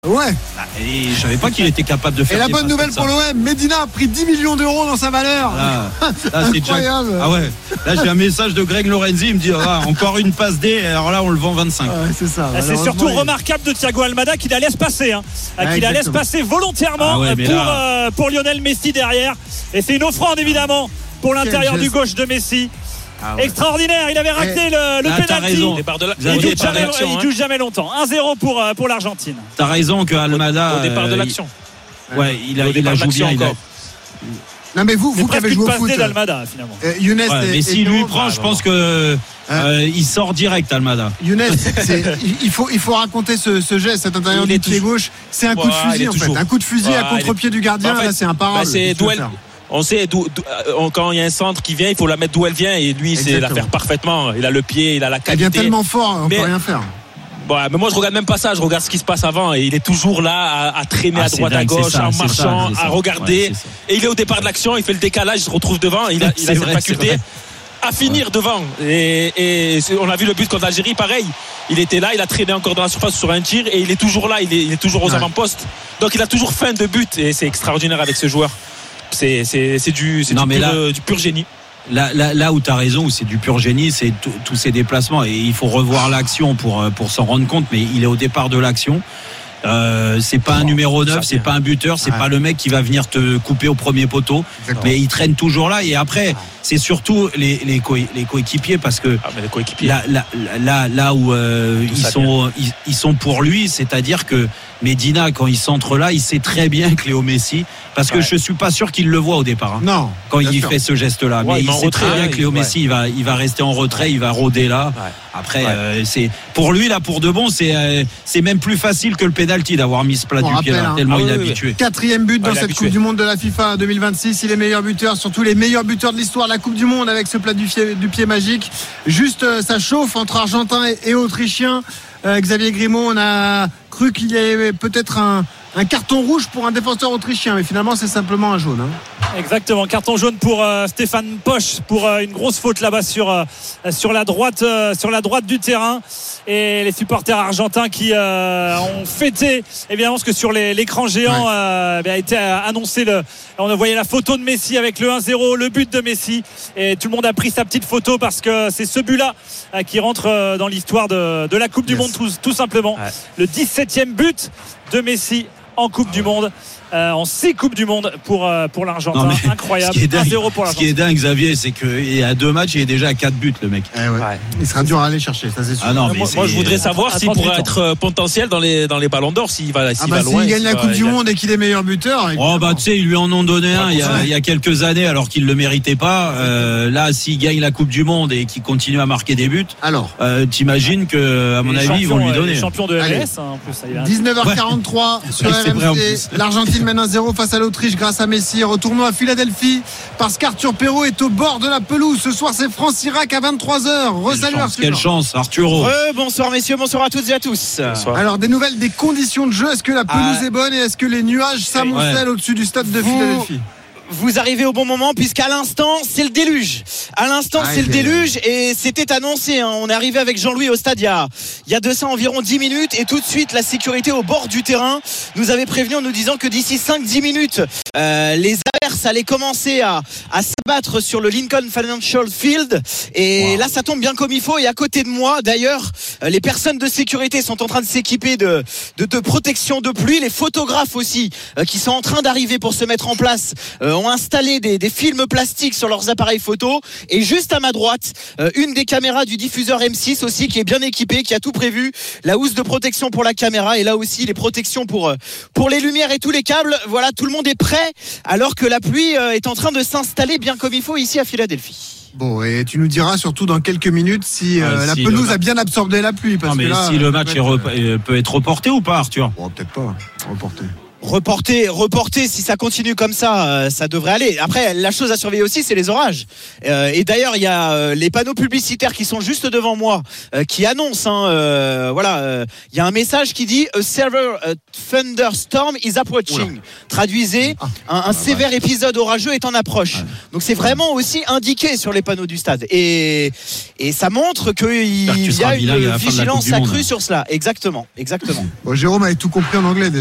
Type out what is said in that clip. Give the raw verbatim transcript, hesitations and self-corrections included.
Ouais. Ah, et je savais pas qu'il était capable de faire. Et la des bonne passes nouvelle comme pour ça. l'O M, Medina a pris dix millions d'euros dans sa valeur. Là, là, c'est Incroyable. Jack... Ah ouais. Là, j'ai un message de Greg Lorenzi, il me dit ah, encore une passe D. Alors là, on le vend vingt-cinq. Ouais, c'est ça. Ah, c'est surtout il... remarquable de Thiago Almada qu'il la laisse passer, hein. Ouais, qu'il la laisse exactement. passer volontairement Ah ouais, mais pour, là... euh, pour Lionel Messi derrière. Et c'est une offrande évidemment pour l'intérieur geste. du gauche de Messi. Ah ouais. Extraordinaire, il avait raté le, le Là, t'as penalty. raison. Départ de la... Vous Il avez ne des touche, jamais, réaction, il hein. touche jamais longtemps. un zéro pour, euh, pour l'Argentine. T'as raison que Almada. Au départ de euh, l'action. il- Ouais, il a, Au il départ a de joué l'action bien. Il a... encore. Non mais vous, C'est vous qui presque avez une joué au passe foot. D d'Almada finalement. Euh, Younes Ouais, et, mais et s'il lui Pierrot, prend, ah, je non, pense non. que Hein euh, il sort direct, Almada. Younes, c'est, il, faut, il faut raconter ce, ce geste, cet intérieur Il du est pied toujours- gauche. C'est un coup de Ouais, il fusil est en fait. toujours- Un coup de fusil à Ouais, contre-pied du gardien. En fait, Là, c'est imparable. bah, c'est Qu'est-ce que tu d'où veux elle- faire On sait d'où, d'où- euh, quand il y a un centre qui vient, il faut la mettre d'où elle vient. Et lui, c'est la Exactement. faire parfaitement. Il a le pied, il a la Elle vient qualité. tellement fort, on Mais- peut rien faire. Bon, mais moi, je regarde même pas ça. Je regarde ce qui se passe avant. Et il est toujours là à, à traîner Ah, à c'est droite, à dingue, gauche, c'est ça, en c'est ça, marchant, c'est ça. à regarder. Ouais, c'est ça. Et il est au départ de l'action. Il fait le décalage, il se retrouve devant. Il a, il a C'est cette vrai, faculté c'est vrai. à finir devant. Et, et c'est- on a vu le but contre l'Algérie, pareil. Il était là, il a traîné encore dans la surface sur un tir et il est toujours là. Il est, il est toujours aux Ouais. avant-postes. Donc il a toujours fin de but et c'est extraordinaire avec ce joueur. C'est, c'est, c'est du, c'est Non, du, mais pur, là- euh, du pur génie. Là, là, là où tu as raison, où c'est du pur génie, c'est tout- tous ces déplacements. Et il faut revoir l'action pour, pour s'en rendre compte, mais il est au départ de l'action. Euh, c'est pas un Oh, numéro ça neuf, c'est vient. pas un buteur, c'est Ouais. pas le mec qui va venir te couper au premier poteau, Exactement. mais il traîne toujours là. Et après, c'est surtout les, les, co- les coéquipiers, parce que Ah, mais les coéquipiers. là, là, là, là où euh, Tout ils ça sont, ils, ils sont pour lui, c'est-à-dire que Medina, quand il centre là, il sait très bien que Léo Messi, parce que Ouais. je suis pas sûr qu'il le voit au départ. hein. Non. Quand bien il sûr. fait ce geste-là, Ouais, mais il il met en sait retrait, très bien hein, que Léo il- Messi, il va, il va rester en retrait, il va rôder là. Ouais. Après, Ouais. euh, c'est pour lui là, pour de bon, c'est euh, c'est même plus facile que le penalty d'avoir mis ce plat On du pied rappelle, là, hein. tellement Ah il est oui, oui, habitué. Quatrième but dans Ouais, il est cette habitué. Coupe du Monde de la FIFA deux mille vingt-six. Il est meilleur buteur, surtout les meilleurs buteurs de l'histoire de la Coupe du Monde avec ce plat du pied, du pied magique. Juste, euh, ça chauffe entre Argentins et, et Autrichiens. Euh, Xavier Grimaud, on a cru qu'il y avait peut-être un, un carton rouge pour un défenseur autrichien, mais finalement c'est simplement un jaune. hein. Exactement, carton jaune pour euh, Stéphane Posch pour euh, une grosse faute là-bas sur euh, sur la droite euh, sur la droite du terrain, et les supporters argentins qui euh, ont fêté évidemment ce que sur les, l'écran géant Ouais. euh, a été euh, annoncé le, on a voyé la photo de Messi avec le un zéro, le but de Messi, et tout le monde a pris sa petite photo parce que c'est ce but-là euh, qui rentre euh, dans l'histoire de, de la Coupe du Yes. Monde tout, tout simplement. Ouais. Le dix-septième but de Messi en Coupe du Monde, euh, en six Coupes du Monde pour, euh, pour l'Argentin. Non, mais Incroyable. Ce qui est dingue, un zéro pour ce qui est l'Argentin. dingue, Xavier, c'est qu'il y a deux matchs, il est déjà à quatre buts le mec. Eh ouais. Ouais. Il sera dur à aller chercher, ça c'est sûr. Ah non, mais moi, c'est- moi, je voudrais savoir à s'il trente-huit pourrait ans. être euh, potentiel dans les, dans les ballons d'or, s'il va, s'il Ah bah va loin. s'il et gagne la s'il Coupe va- du il a- Monde et qu'il est meilleur buteur. Oh évidemment. bah tu sais, ils lui en ont donné un il y, a, Ouais. il y a quelques années alors qu'il le méritait pas. Euh, là, s'il gagne la Coupe du Monde et qu'il continue à marquer des buts, Alors, euh, t'imagines que, à mon Il est avis, ils vont champion, lui euh, donner. il est champion de Allez. M L S, hein, en plus. Il a un- dix-neuf heures quarante-trois sur C'est vrai, en R M C. plus. L'Argentine mène un zéro face à l'Autriche grâce à Messi. Retournons à Philadelphie parce qu'Arthur Perrault est au bord de la pelouse. Ce soir, c'est France-Irak à vingt-trois heures. Quelle Resalut chance, Arthur. quelle chance, Arturo. Re, bonsoir messieurs, bonsoir à toutes et à tous. Bonsoir. Alors, des nouvelles des conditions de jeu. Est-ce que la pelouse Ah. est bonne et est-ce que les nuages s'amoncellent au-dessus du stade de Vous- Philadelphie? Vous arrivez au bon moment puisqu'à l'instant c'est le déluge. À l'instant Aïe, c'est le aïe, déluge et c'était annoncé. hein. On est arrivé avec Jean-Louis au stade il y a, il y a de ça environ dix minutes et tout de suite la sécurité au bord du terrain nous avait prévenu en nous disant que d'ici cinq dix minutes euh, les averses allaient commencer à, à s'abattre sur le Lincoln Financial Field et là ça tombe bien comme il faut. Et à côté de moi d'ailleurs euh, les personnes de sécurité sont en train de s'équiper de, de, de protection de pluie. Les photographes aussi euh, qui sont en train d'arriver pour se mettre en place euh, ont installé des, des films plastiques sur leurs appareils photo. Et juste à ma droite, euh, une des caméras du diffuseur M six aussi qui est bien équipée, qui a tout prévu, la housse de protection pour la caméra et là aussi les protections pour, euh, pour les lumières et tous les câbles. Voilà, tout le monde est prêt alors que la pluie euh, est en train de s'installer bien comme il faut ici à Philadelphie. Bon, et tu nous diras surtout dans quelques minutes si euh, Ah, la si pelouse le- a bien absorbé la pluie. Parce Non, mais que là, si le ça match peut est être, rep- euh, euh, peut être reporté ou pas, Arthur? Bon, peut-être pas reporté. Reporter, reporter, si ça continue comme ça, euh, ça devrait aller. Après, la chose à surveiller aussi, c'est les orages. Euh, et d'ailleurs, il y a euh, les panneaux publicitaires qui sont juste devant moi, euh, qui annoncent, hein, euh, voilà, euh, il y a un message qui dit A severe uh, thunderstorm is approaching. Oula. Traduisez, ah, un, un ah, sévère vache. épisode orageux est en approche. Ouais. Donc c'est vraiment aussi indiqué sur les panneaux du stade. Et, et ça montre qu'il y a une vigilance accrue sur cela. Exactement, exactement. Bon, Jérôme avait tout compris en anglais.